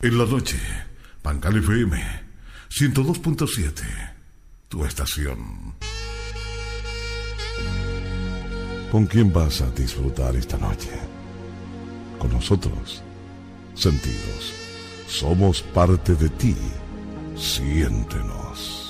En la noche, Bancal FM 102.7, tu estación. ¿Con quién vas a disfrutar esta noche? Con nosotros. Sentidos. Somos parte de ti. Siéntenos.